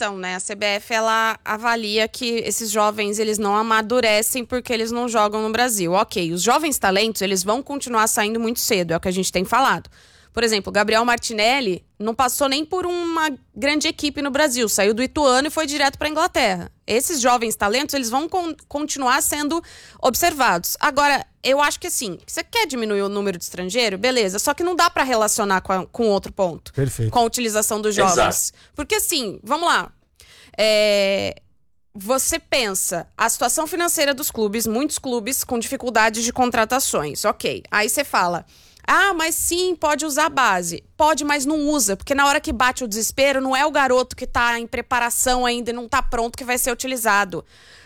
questão, né? A CBF, ela avalia que esses jovens, eles não amadurecem porque eles não jogam no Brasil. Ok, os jovens talentos, eles vão continuar saindo muito cedo, é o que a gente tem falado. Por exemplo, o Gabriel Martinelli não passou nem por uma grande equipe no Brasil, saiu do Ituano e foi direto para a Inglaterra. Esses jovens talentos, eles vão continuar sendo observados. Agora, eu acho que assim, você quer diminuir o número de estrangeiro? Beleza, só que não dá para relacionar com outro ponto. Perfeito. Com a utilização dos jovens. Exato. Porque assim, vamos lá. Você pensa, a situação financeira dos clubes, muitos clubes com dificuldades de contratações, ok. Aí você fala... mas sim, pode usar a base. Pode, mas não usa, porque na hora que bate o desespero, não é o garoto que tá em preparação ainda e não tá pronto que vai ser utilizado.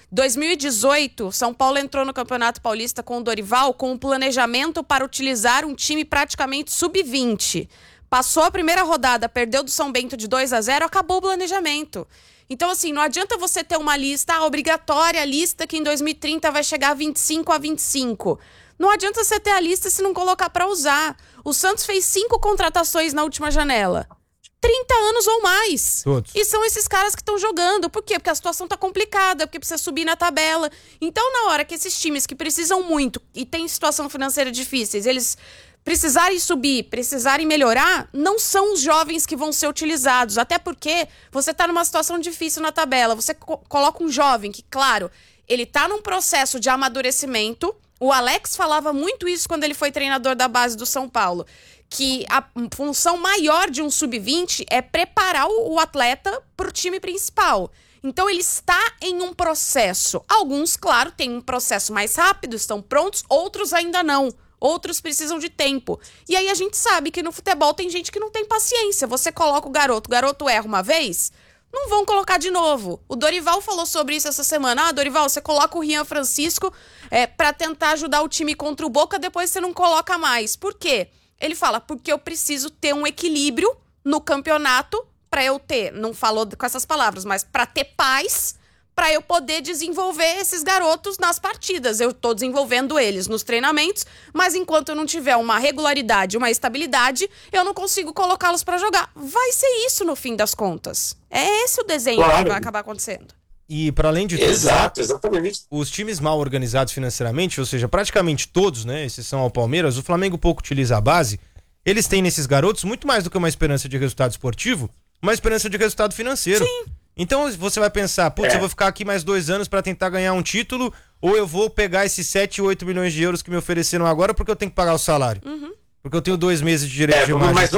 2018, São Paulo entrou no Campeonato Paulista com o Dorival com um planejamento para utilizar um time praticamente sub-20. Passou a primeira rodada, perdeu do São Bento de 2-0, acabou o planejamento. Então, assim, não adianta você ter uma lista obrigatória, lista que em 2030 vai chegar a 25 a 25. Não adianta você ter a lista se não colocar para usar. O Santos fez 5 contratações na última janela. 30 anos ou mais. Todos. E são esses caras que estão jogando. Por quê? Porque a situação tá complicada, porque precisa subir na tabela. Então, na hora que esses times que precisam muito e têm situação financeira difíceis, eles precisarem subir, precisarem melhorar, não são os jovens que vão ser utilizados. Até porque você tá numa situação difícil na tabela. Você coloca um jovem que, claro, ele tá num processo de amadurecimento. O Alex falava muito isso quando ele foi treinador da base do São Paulo, que a função maior de um sub-20 é preparar o atleta para o time principal. Então ele está em um processo. Alguns, claro, têm um processo mais rápido, estão prontos, outros ainda não. Outros precisam de tempo. E aí a gente sabe que no futebol tem gente que não tem paciência. Você coloca o garoto erra uma vez... não vão colocar de novo. O Dorival falou sobre isso essa semana. Dorival, você coloca o Rian Francisco pra tentar ajudar o time contra o Boca, depois você não coloca mais. Por quê? Ele fala, porque eu preciso ter um equilíbrio no campeonato pra eu ter, não falou com essas palavras, mas pra ter paz, pra eu poder desenvolver esses garotos nas partidas. Eu tô desenvolvendo eles nos treinamentos, mas enquanto eu não tiver uma regularidade, uma estabilidade, eu não consigo colocá-los pra jogar. Vai ser isso no fim das contas. É esse o desenho que vai acabar acontecendo. E para além de tudo, Exato, exatamente. os times mal organizados financeiramente, ou seja, praticamente todos, né, exceção ao Palmeiras, o Flamengo pouco utiliza a base, eles têm nesses garotos muito mais do que uma esperança de resultado esportivo, uma esperança de resultado financeiro. Sim. Então você vai pensar, eu vou ficar aqui mais 2 anos para tentar ganhar um título, ou eu vou pegar esses 7, 8 milhões de euros que me ofereceram agora porque eu tenho que pagar o salário. Uhum. Porque eu tenho 2 meses de direito de imagem. Mas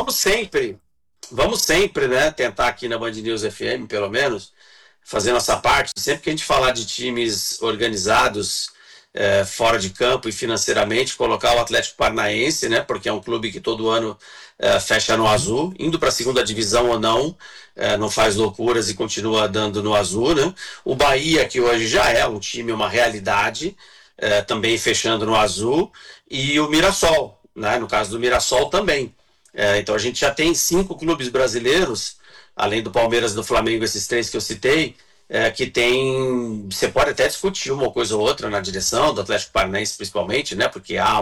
vamos sempre, né, tentar aqui na Band News FM, pelo menos, fazer nossa parte. Sempre que a gente falar de times organizados fora de campo e financeiramente, colocar o Atlético Paranaense, né, porque é um clube que todo ano fecha no azul, indo para a segunda divisão ou não, não faz loucuras e continua dando no azul, né? O Bahia, que hoje já é um time, uma realidade, também fechando no azul, e o Mirassol, né, no caso do Mirassol também. Então a gente já tem 5 clubes brasileiros, além do Palmeiras e do Flamengo, esses 3 que eu citei, que tem, você pode até discutir uma coisa ou outra na direção do Atlético Paranaense principalmente, né, porque há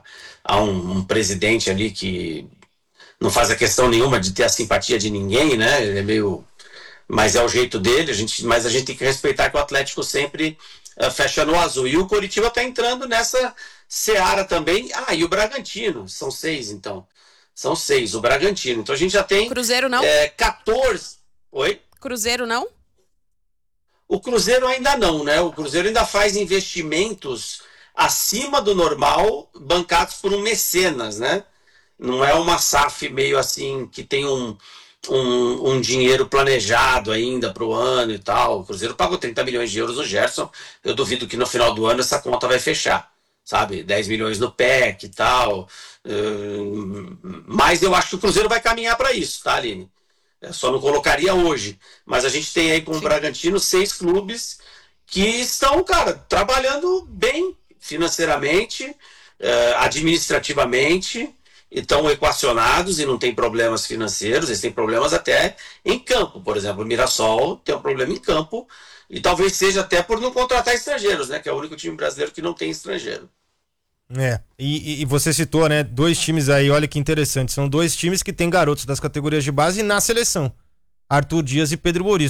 um presidente ali que não faz a questão nenhuma de ter a simpatia de ninguém, né, ele é meio, mas é o jeito dele, mas a gente tem que respeitar que o Atlético sempre fecha no azul, e o Coritiba está entrando nessa seara também, e o Bragantino, são 6 então. São 6, o Bragantino. Então a gente já tem... Cruzeiro não? 14. Oi? Cruzeiro não? O Cruzeiro ainda não, né? O Cruzeiro ainda faz investimentos acima do normal, bancados por um mecenas, né? Não é uma SAF meio assim, que tem um dinheiro planejado ainda para o ano e tal. O Cruzeiro pagou 30 milhões de euros no Gerson. Eu duvido que no final do ano essa conta vai fechar. Sabe, 10 milhões no PEC e tal. Mas eu acho que o Cruzeiro vai caminhar para isso, tá, Aline? Eu só não colocaria hoje. Mas a gente tem aí com o Bragantino 6 clubes que estão, cara, trabalhando bem financeiramente, administrativamente, e estão equacionados e não tem problemas financeiros, eles têm problemas até em campo. Por exemplo, o Mirassol tem um problema em campo, e talvez seja até por não contratar estrangeiros, né? Que é o único time brasileiro que não tem estrangeiro. E você citou, né, 2 times aí, olha que interessante, são 2 times que têm garotos das categorias de base na seleção, Arthur Dias e Pedro Boris.